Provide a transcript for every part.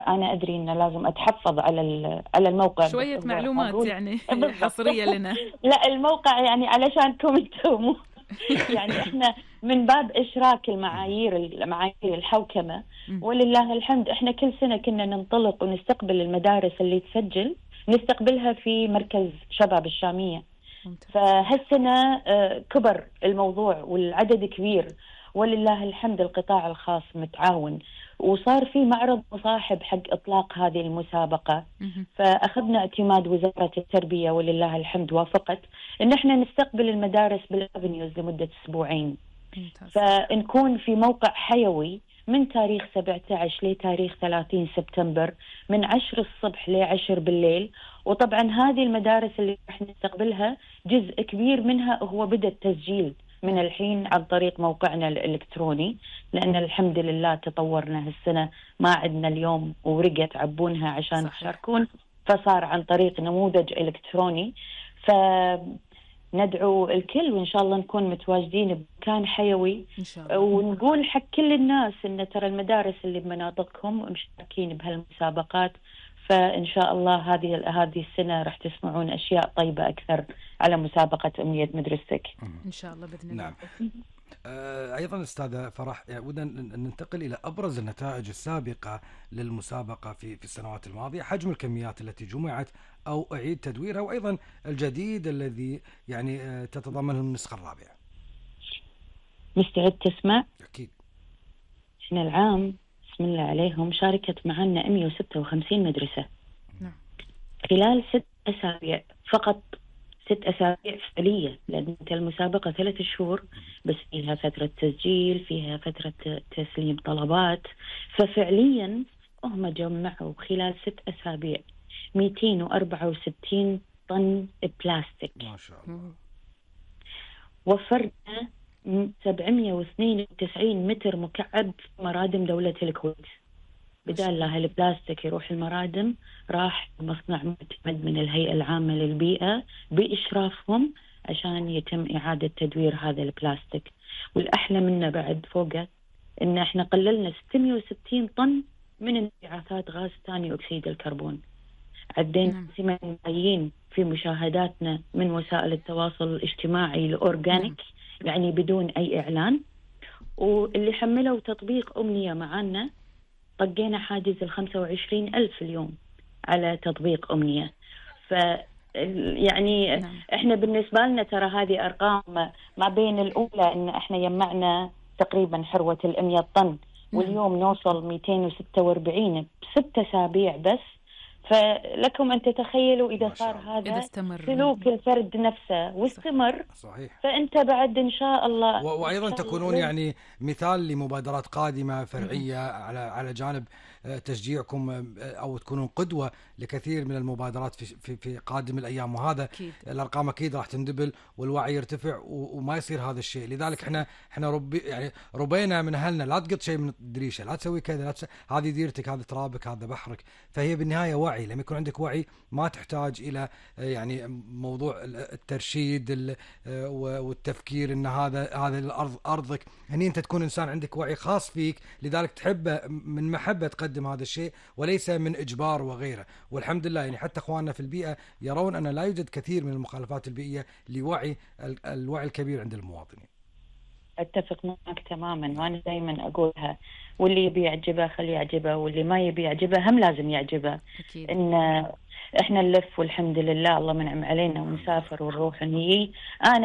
أنا أدري إن لازم أتحفظ على الموقع. شوية معلومات يعني حصرية لنا. لا، الموقع يعني علشانكم انتم. يعني احنا من باب إشراك المعايير الحوكمة. ولله الحمد احنا كل سنة كنا ننطلق ونستقبل المدارس اللي تسجل، نستقبلها في مركز شباب الشامية. فهالسنة كبر الموضوع والعدد كبير، ولله الحمد القطاع الخاص متعاون، وصار في معرض مصاحب حق إطلاق هذه المسابقة. فأخذنا اعتماد وزارة التربية ولله الحمد وافقت إن احنا نستقبل المدارس بالأفنيوز لمدة أسبوعين. فنكون في موقع حيوي من تاريخ 17 لتاريخ 30 سبتمبر من 10 الصبح ل10 بالليل. وطبعا هذه المدارس اللي راح نستقبلها جزء كبير منها هو بدأ التسجيل من الحين عن طريق موقعنا الإلكتروني، لأن الحمد لله تطورنا هالسنة، ما عندنا اليوم ورقة تعبونها عشان تشاركون، فصار عن طريق نموذج إلكتروني. فندعو الكل وإن شاء الله نكون متواجدين بمكان حيوي إن شاء الله. ونقول حق كل الناس إن ترى المدارس اللي بمناطقهم مشاركين بهالمسابقات، فإن شاء الله هذه السنة راح تسمعون أشياء طيبة أكثر على مسابقة أمنية مدرستك إن شاء الله بإذن الله. نعم. أيضا أستاذة فرح، ودنا ننتقل إلى أبرز النتائج السابقة للمسابقة في السنوات الماضية، حجم الكميات التي جمعت أو أعيد تدويرها، وأيضا الجديد الذي يعني تتضمنه النسخة الرابعة. مستعد تسمع؟ أكيد. إحنا العام بسم الله عليهم شاركت معنا 156 مدرسة. نعم. خلال 6 أسابيع فقط، 6 أسابيع فعلية، لأن المسابقة 3 شهور بس، فيها فترة تسجيل، فيها فترة تسليم طلبات. ففعليا هم جمعوا خلال 6 أسابيع 264 طن بلاستيك. ما شاء الله. وفرنا 792 متر مكعب في مرادم دولة الكويت. بدال لا البلاستيك يروح المرادم، راح مصنع معتمد من الهيئة العامة للبيئة بإشرافهم عشان يتم إعادة تدوير هذا البلاستيك. والأحلى منه بعد فوقه إن إحنا قللنا 660 طن من انبعاثات غاز ثاني أكسيد الكربون. عدينا 8 ملايين في مشاهداتنا من وسائل التواصل الاجتماعي الأورجانيك، يعني بدون أي إعلان. واللي حملوا تطبيق أمنية معنا طقينا حاجز 25,000 اليوم على تطبيق أمنية. يعني إحنا بالنسبة لنا ترى هذه أرقام ما بين الأولى إن إحنا يمعنا تقريبا حروة 100 طن، واليوم نوصل 246 ب6 أسابيع بس. فلكم أن تتخيلوا إذا صار هذا سلوك الفرد نفسه واستمر، صحيح. فأنت بعد إن شاء الله وأيضا تكونون يعني مثال لمبادرات قادمة فرعية على جانب تشجيعكم، أو تكونون قدوة لكثير من المبادرات في قادم الأيام. وهذا أكيد. الأرقام أكيد راح تندبل والوعي يرتفع وما يصير هذا الشيء. لذلك احنا يعني ربينا من أهلنا لا تقط شيء من الدريشة، لا تسوي كذا، هذه ديرتك، هذا ترابك، هذا بحرك. فهي بالنهاية وعي. لما يكون عندك وعي ما تحتاج إلى يعني موضوع الترشيد والتفكير إن هذا الأرض أرضك. هني أنت تكون إنسان عندك وعي خاص فيك، لذلك تحبه من محبة تقدم هذا الشيء وليس من إجبار وغيره. والحمد لله يعني حتى أخواننا في البيئة يرون أن لا يوجد كثير من المخالفات البيئية لوعي الوعي الكبير عند المواطنين. أتفق معك تماما، وأنا دائما أقولها، واللي يبي يعجبه خليه يعجبه، واللي ما يبي يعجبه هم لازم يعجبه. أكيد. إن إحنا نلف والحمد لله الله منعم علينا ونسافر ونروح ونجي. أنا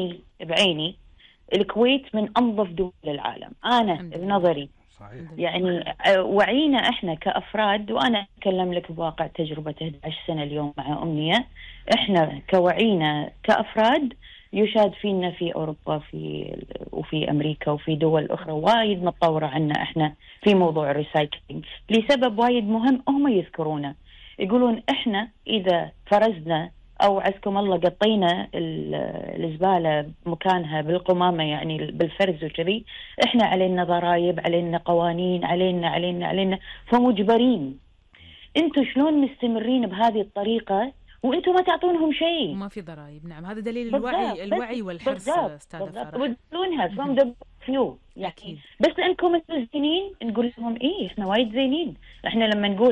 بعيني الكويت من أنظف دول العالم، أنا بنظري. صحيح. يعني وعينا إحنا كأفراد، وأنا أتكلم لك بواقع تجربة 11 سنة اليوم مع أمنية، إحنا كوعينا كأفراد يشاد فينا في أوروبا وفي أمريكا وفي دول أخرى وايد متطورة عنا إحنا في موضوع الريسايكلينج، لسبب وايد مهم هم يذكرونه. يقولون إحنا إذا فرزنا أو عزكم الله قطينا الزبالة مكانها بالقمامة، يعني بالفرز وكذي، إحنا علينا ضرائب، علينا قوانين، علينا فمجبرين. أنتوا شلون مستمرين بهذه الطريقة وأنتوا ما تعطونهم شيء؟ وما في ضرائب. نعم، هذا دليل الوعي والحرص أستاذة فرح. وتقولونها from the few يعني. بس لأنكم انتوا زينين نقول لهم إيه إحنا وايد زينين. إحنا لما نقول